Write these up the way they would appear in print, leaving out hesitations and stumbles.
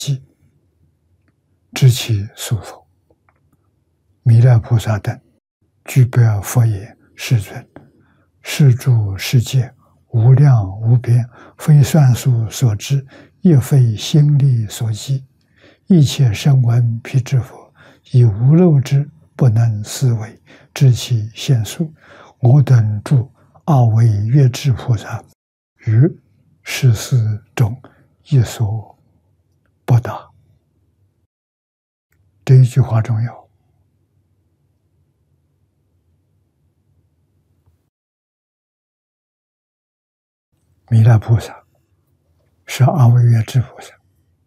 即知其所否。弥勒菩萨等具备佛言：世尊，世诸世界无量无边，非算数所知，亦非心力所及。一切声闻辟支佛，以无漏之不能思维，知其现数。我等诸二位月智菩萨，于世事中亦所不达。这一句话重要。弥勒菩萨是二位月智菩萨，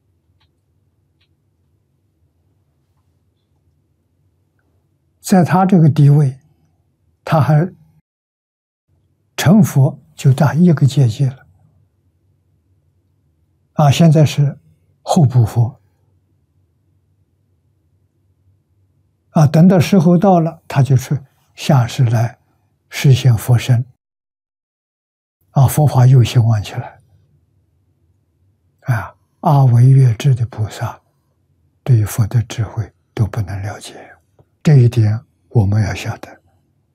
在他这个地位，他还成佛就差一个阶界了。现在是候补佛。等到时候到了，他就是下世来实现佛身。佛法又兴旺起来。阿惟越致的菩萨对于佛的智慧都不能了解，这一点我们要晓得。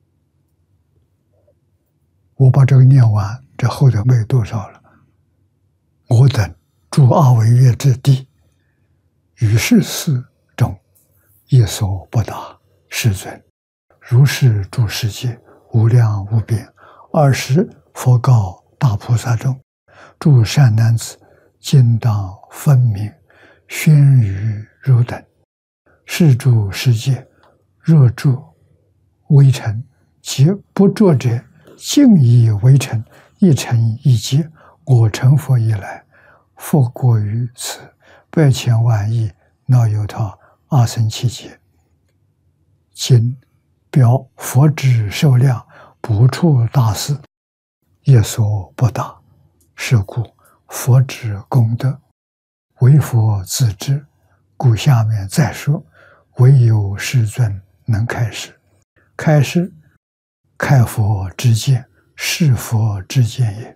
我把这个念完，这后头没有多少了。我等诸阿惟越致地，于世事中亦所不达。世尊，如是诸世界无量无边，20佛告大菩萨众：诸善男子，今当分明宣于汝等。是诸世界若著微尘，即不着者，尽以为尘，一尘一劫。我成佛以来，复过于此百千万亿那由他阿僧祇劫。今表佛之寿量，不处大事，亦所不达。是故佛之功德，唯佛自知。故下面再说，唯有世尊能开示。开示，开佛之见，是佛之见也。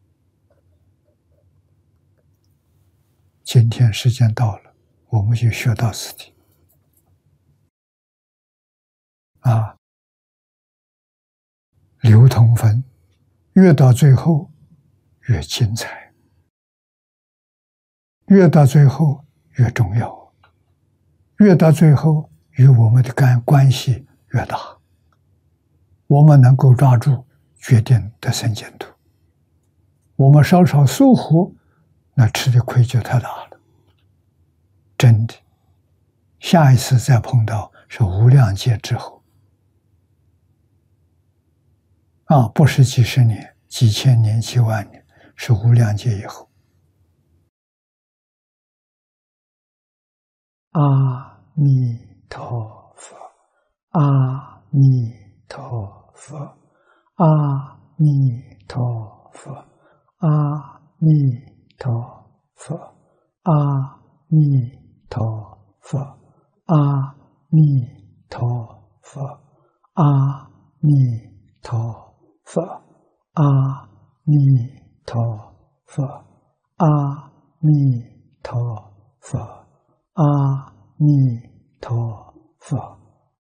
今天时间到了，我们就学到此地。流通分，越到最后越精彩，越到最后越重要，越到最后与我们的关系越大，我们能够抓住，决定得生净土。我们稍稍疏忽，那吃的亏就太大了。真的，下一次再碰到是无量劫之后。不是几十年、几千年、几万年，是无量劫以后。阿弥陀佛，阿弥陀佛，阿弥陀佛，阿弥陀佛，阿弥陀佛，阿弥陀佛，阿弥陀佛，阿弥陀佛，阿弥陀佛，阿弥陀佛，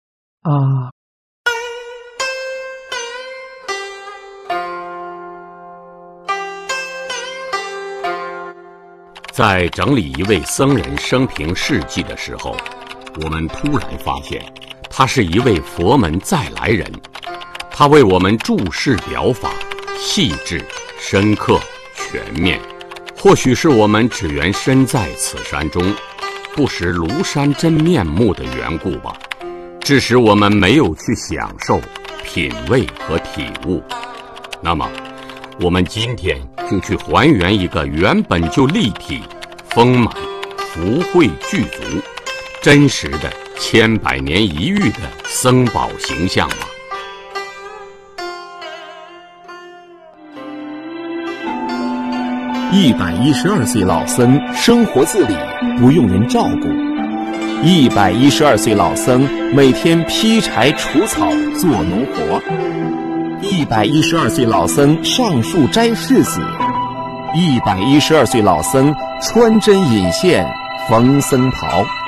在整理一位僧人生平事迹的时候，我们突然发现，他是一位佛门再来人。他为我们注释表法，细致、深刻、全面。或许是我们只缘身在此山中，不识庐山真面目的缘故吧，致使我们没有去享受、品味和体悟。那么，我们今天就去还原一个原本就立体、丰满、福慧具足、真实的千百年一遇的僧宝形象吧。 112岁老僧生活自理，不用人照顾。112岁老僧每天劈柴除草做农活。112岁老僧上树摘柿子。112岁老僧穿针引线冯僧袍。